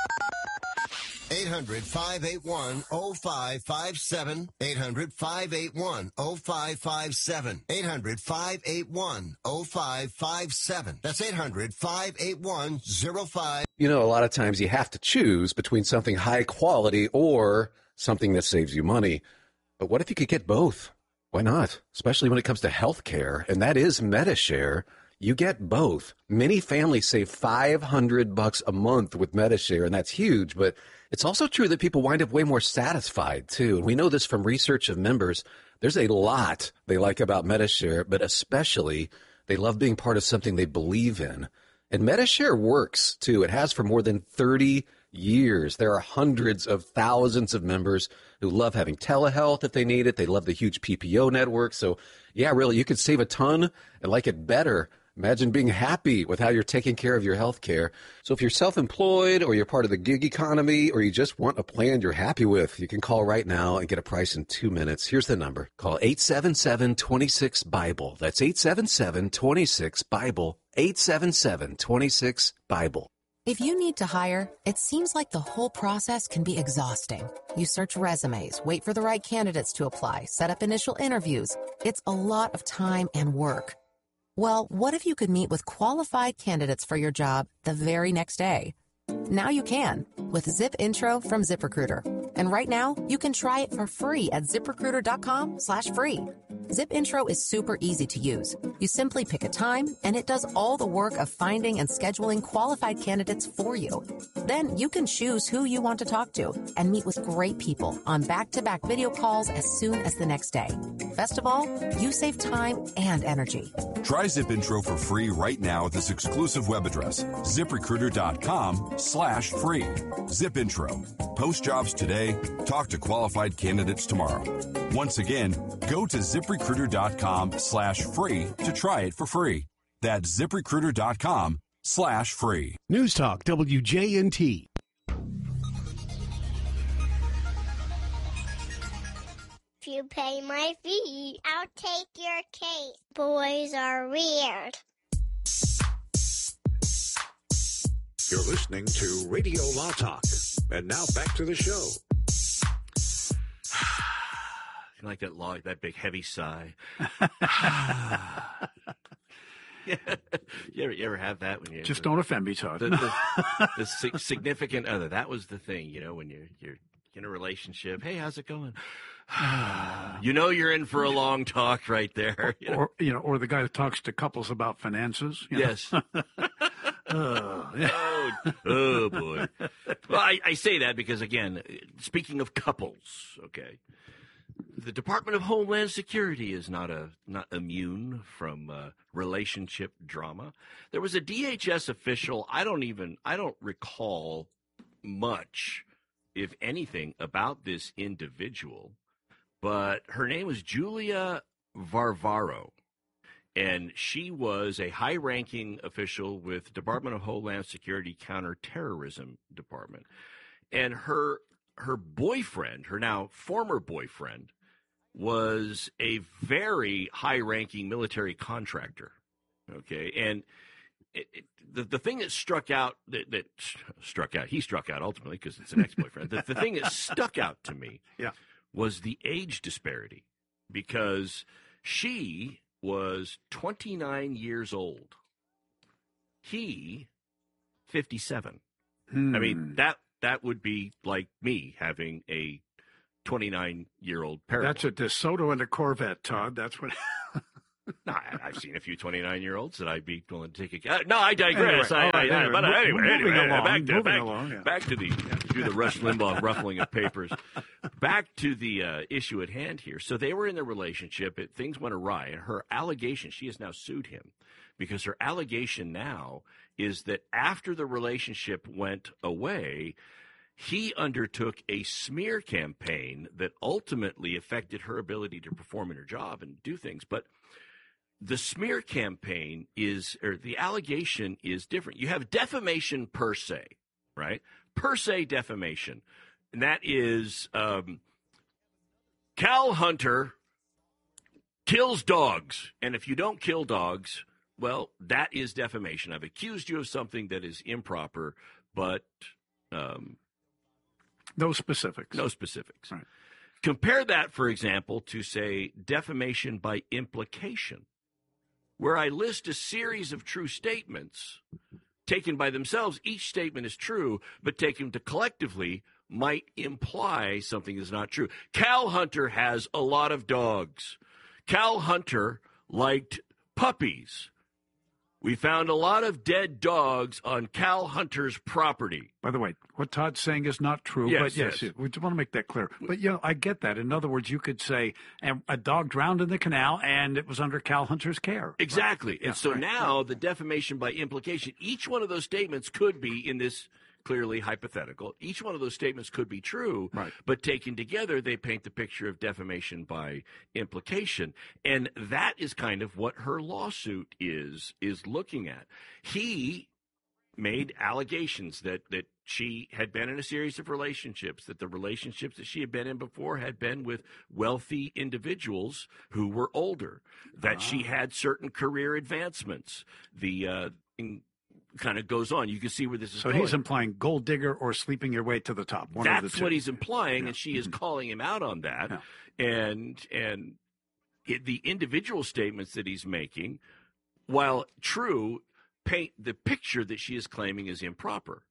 eight hundred, five eight one, oh five five seven. eight hundred, five eight one, oh five five seven. eight hundred, five eight one, oh five five seven. That's eight hundred, five eight one, oh five. You know, a lot of times you have to choose between something high quality or something that saves you money. But what if you could get both? Why not? Especially when it comes to health care, and that is MediShare. You get both. Many families save five hundred bucks a month with MediShare, and that's huge, but it's also true that people wind up way more satisfied, too. And we know this from research of members. There's a lot they like about MediShare, but especially they love being part of something they believe in. And MediShare works, too. It has for more than thirty years. There are hundreds of thousands of members who love having telehealth if they need it. They love the huge P P O network. So, yeah, really, you could save a ton and like it better. Imagine being happy with how you're taking care of your health care. So if you're self-employed or you're part of the gig economy or you just want a plan you're happy with, you can call right now and get a price in two minutes. Here's the number. Call eight seven seven, two six, BIBLE. That's eight seven seven, two six, BIBLE. eight seven seven, two six, BIBLE. If you need to hire, it seems like the whole process can be exhausting. You search resumes, wait for the right candidates to apply, set up initial interviews. It's a lot of time and work. Well, what if you could meet with qualified candidates for your job the very next day? Now you can with Zip Intro from ZipRecruiter. And right now, you can try it for free at ZipRecruiter.com slash free. Zip Intro is super easy to use. You simply pick a time, and it does all the work of finding and scheduling qualified candidates for you. Then you can choose who you want to talk to and meet with great people on back-to-back video calls as soon as the next day. Best of all, you save time and energy. Try Zip Intro for free right now at this exclusive web address, ZipRecruiter.com slash free. Zip Intro. Post jobs today. Talk to qualified candidates tomorrow. Once again, go to ZipRecruiter.com slash free to try it for free. That's ZipRecruiter.com slash free. News Talk W J N T. If you pay my fee, I'll take your case. Boys are weird. You're listening to Radio Law Talk. And now back to the show. Like that law, that big heavy sigh. Yeah. You ever, you ever have that when you just don't offend me, Todd? The, the, the sig- significant other. That was the thing, you know, when you're you're in a relationship. Hey, how's it going? You know, you're in for a long talk right there. You know? Or you know, or the guy that talks to couples about finances. You yes. Know? oh, oh, boy. Well, I, I say that because, again, speaking of couples, okay, the Department of Homeland Security is not a not immune from uh, relationship drama. There was a D H S official. I don't even I don't recall much, if anything, about this individual, but her name was Julia Varvaro, and she was a high-ranking official with Department of Homeland Security Counterterrorism Department, and her her boyfriend, her now former boyfriend, was a very high-ranking military contractor, okay? And it, it, the, the thing that struck out, that, that struck out, he struck out ultimately because it's an ex-boyfriend. the, the thing that stuck out to me yeah. was the age disparity, because she was twenty-nine years old. He, fifty-seven. Hmm. I mean, that that would be like me having a twenty-nine-year-old parent. That's a DeSoto and a Corvette, Todd. That's what. No, I, I've seen a few twenty-nine-year-olds that I'd be willing to take a. Uh, no, I digress. Anyway, I, I, right, I, anyway, but mo- anyway, moving anyway, along, back to moving back, along, yeah. back to the do the Rush Limbaugh ruffling of papers. Back to the uh, issue at hand here. So they were in the relationship. It, things went awry, and her allegation. She has now sued him because her allegation now is that after the relationship went away, he undertook a smear campaign that ultimately affected her ability to perform in her job and do things. But the smear campaign is, or the allegation is different. You have defamation per se, right? Per se defamation. And that is um, Cal Hunter kills dogs. And if you don't kill dogs, well, that is defamation. I've accused you of something that is improper, but um, no specifics. No specifics. Right. Compare that, for example, to, say, defamation by implication, where I list a series of true statements taken by themselves. Each statement is true, but taken to collectively might imply something is not true. Cal Hunter has a lot of dogs. Cal Hunter liked puppies. We found a lot of dead dogs on Cal Hunter's property. By the way, what Todd's saying is not true, yes, but yes, yes, we want to make that clear. But, you know, I get that. In other words, you could say and a dog drowned in the canal and it was under Cal Hunter's care. Exactly. Right? And yeah, so right, now right. the defamation by implication, each one of those statements could be in this clearly hypothetical. Each one of those statements could be true, right. but taken together, they paint the picture of defamation by implication. And that is kind of what her lawsuit is, is looking at. He made allegations that, that she had been in a series of relationships, that the relationships that she had been in before had been with wealthy individuals who were older, that ah. she had certain career advancements. The uh, in, kind of goes on. You can see where this is so going. So he's implying gold digger or sleeping your way to the top. One That's of the two. what he's implying, yeah. and she is mm-hmm. calling him out on that. Yeah. And and it, the individual statements that he's making, while true, paint the picture that she is claiming is improper.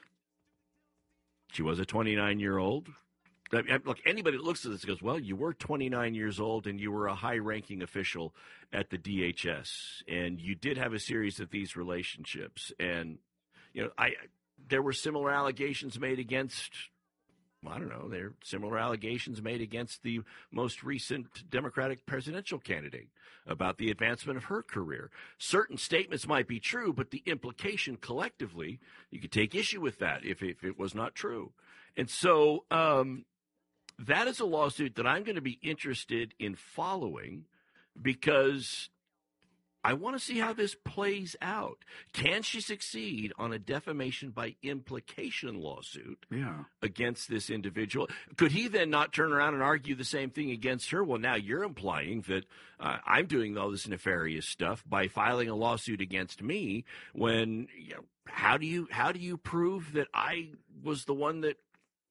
She was a twenty-nine-year-old. I mean, look, anybody that looks at this goes, well, you were twenty-nine years old and you were a high-ranking official at the D H S, and you did have a series of these relationships. And, you know, I there were similar allegations made against, I don't know, there are similar allegations made against the most recent Democratic presidential candidate about the advancement of her career. Certain statements might be true, but the implication collectively, you could take issue with that if, if it was not true. And so um, that is a lawsuit that I'm going to be interested in following because I want to see how this plays out. Can she succeed on a defamation by implication lawsuit yeah. against this individual? Could he then not turn around and argue the same thing against her? Well, now you're implying that uh, I'm doing all this nefarious stuff by filing a lawsuit against me when, you know, how do you how do you prove that I was the one that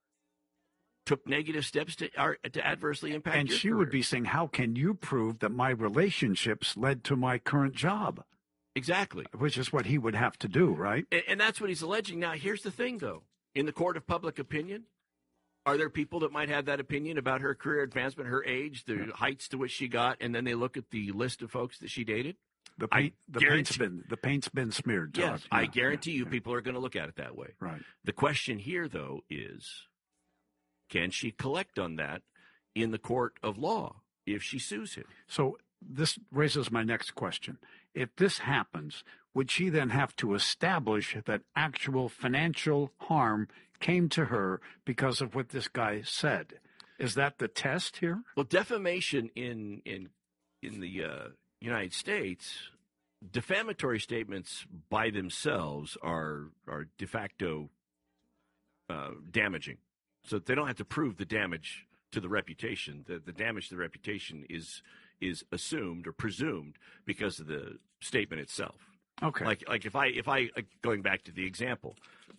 took negative steps to uh, to adversely impact and your she career? would be saying, how can you prove that my relationships led to my current job? Exactly. Which is what he would have to do, right? And, and that's what he's alleging. Now, here's the thing, though. In the court of public opinion, are there people that might have that opinion about her career advancement, her age, the yeah. heights to which she got, and then they look at the list of folks that she dated? The paint, I the guarantee, paint's been the paint's been smeared. Yes, Todd. I Yeah, guarantee yeah, you, yeah. people are going to look at it that way. Right. The question here, though, is can she collect on that in the court of law if she sues him? So this raises my next question. If this happens, would she then have to establish that actual financial harm came to her because of what this guy said? Is that the test here? Well, defamation in in in the uh, United States, defamatory statements by themselves are are de facto uh, damaging. So they don't have to prove the damage to the reputation. The, the damage to the reputation is is assumed or presumed because of the statement itself. Okay. Like like if I if I going back to the example,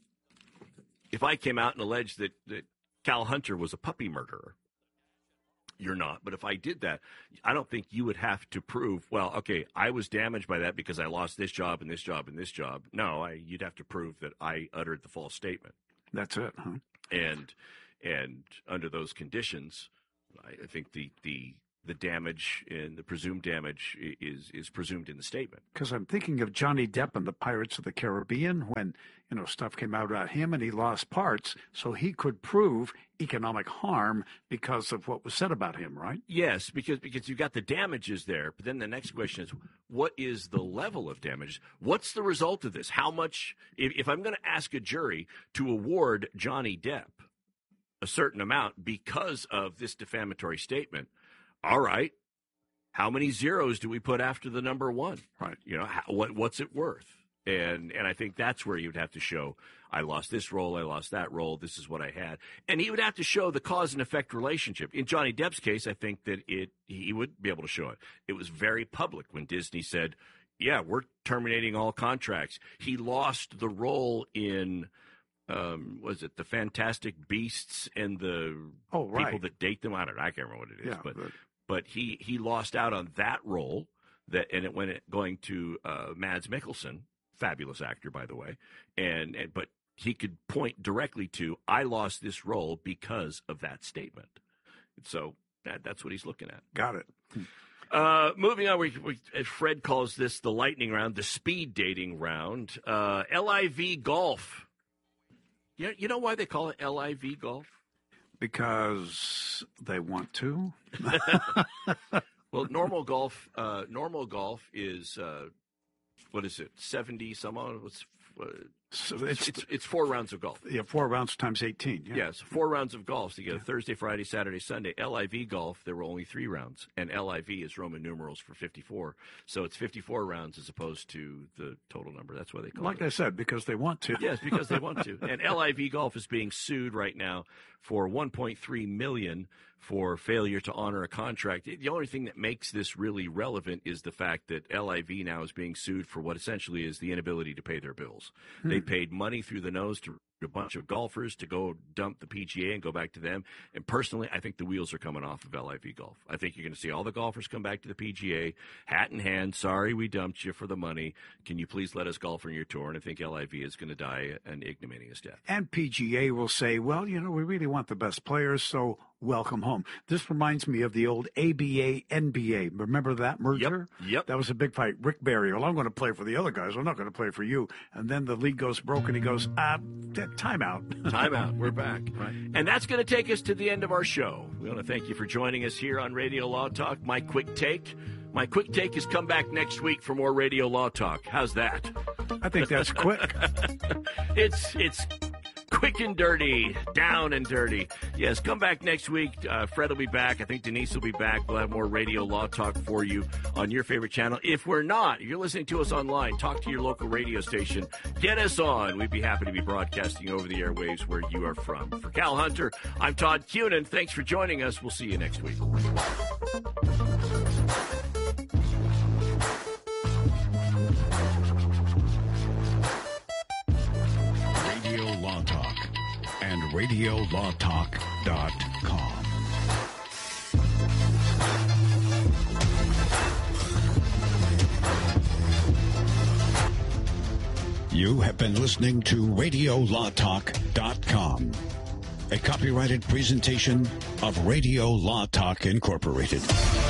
if I came out and alleged that that Cal Hunter was a puppy murderer, you're not. But if I did that, I don't think you would have to prove, well, okay, I was damaged by that because I lost this job and this job and this job. No, I, you'd have to prove that I uttered the false statement. That's it, huh? And and under those conditions, I, I think the, the the damage and the presumed damage is is presumed in the statement. Because I'm thinking of Johnny Depp and the Pirates of the Caribbean when, you know, stuff came out about him and he lost parts, so he could prove economic harm because of what was said about him, right? Yes, because because you've got the damages there, but then the next question is, what is the level of damage? What's the result of this? How much, if, if I'm going to ask a jury to award Johnny Depp a certain amount because of this defamatory statement, all right, how many zeros do we put after the number one? Right. You know, how, what what's it worth? And and I think that's where you'd have to show, I lost this role, I lost that role, this is what I had. And he would have to show the cause and effect relationship. In Johnny Depp's case, I think that it he would be able to show it. It was very public when Disney said, yeah, we're terminating all contracts. He lost the role in, um, was it the Fantastic Beasts and the oh, right. people that date them? I don't know. I can't remember what it is. Yeah, but but... but he, he lost out on that role, that and it went going to uh, Mads Mikkelsen. Fabulous actor, by the way, and, and but he could point directly to, I lost this role because of that statement. So that, that's what he's looking at. Got it. Uh, moving on, we, we, as Fred calls this the lightning round, the speed dating round. Uh, L I V Golf. You, you know why they call it L I V Golf? Because they want to. Well, normal golf, uh, normal golf is. Uh, What is it? Seventy some odd. What's uh, so it's, it's it's four rounds of golf. Yeah, four rounds times eighteen. Yeah. Yes, four rounds of golf. So you get a Thursday, Friday, Saturday, Sunday. L I V golf, there were only three rounds, and L I V is Roman numerals for fifty-four. So it's fifty-four rounds as opposed to the total number. That's why they call like it. Like I said, because they want to. Yes, because they want to. And L I V golf is being sued right now for one point three million dollars for failure to honor a contract. The only thing that makes this really relevant is the fact that L I V now is being sued for what essentially is the inability to pay their bills. Hmm. They paid money through the nose to a bunch of golfers to go dump the P G A and go back to them. And personally, I think the wheels are coming off of L I V Golf. I think you're going to see all the golfers come back to the P G A, hat in hand, sorry we dumped you for the money. Can you please let us golf on your tour? And I think L I V is going to die an ignominious death. And P G A will say, well, you know, we really want the best players, so welcome home. This reminds me of the old A B A N B A. Remember that merger? Yep. yep. That was a big fight. Rick Barry, well, I'm going to play for the other guys. I'm not going to play for you. And then the league goes broke, and he goes, ah, time out. Time out. We're back. Right. And that's going to take us to the end of our show. We want to thank you for joining us here on Radio Law Talk. My Quick Take. My Quick Take is come back next week for more Radio Law Talk. How's that? I think that's quick. it's it's quick and dirty, down and dirty. Yes, come back next week. Uh, Fred will be back. I think Denise will be back. We'll have more Radio Law Talk for you on your favorite channel. If we're not, if you're listening to us online, talk to your local radio station. Get us on. We'd be happy to be broadcasting over the airwaves where you are from. For Cal Hunter, I'm Todd Cunin. Thanks for joining us. We'll see you next week. Law Talk and radio law talk dot com. You have been listening to radio law talk dot com, a copyrighted presentation of Radio Law Talk Incorporated.